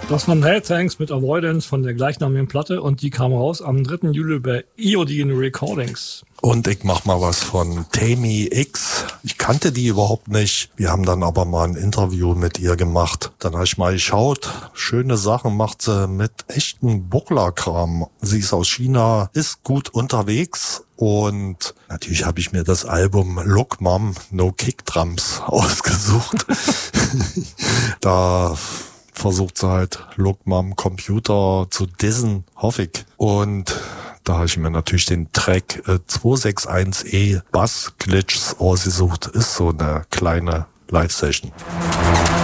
Das waren Red Tanks mit Avoidance von der gleichnamigen Platte und die kam raus am 3. Juli bei Iodine Recordings. Und ich mach mal was von Tammy X. Ich kannte die überhaupt nicht. Wir haben dann aber mal ein Interview mit ihr gemacht. Dann habe ich mal geschaut. Schöne Sachen macht sie mit echten Bucklerkram. Sie ist aus China, ist gut unterwegs. Und natürlich habe ich mir das Album Look Mom, No Kick Drums ausgesucht. Da versucht sie halt Look Mom Computer zu dissen, hoffe ich. Und da habe ich mir natürlich den Track 261E Bass Glitches ausgesucht. Ist so eine kleine Live-Session.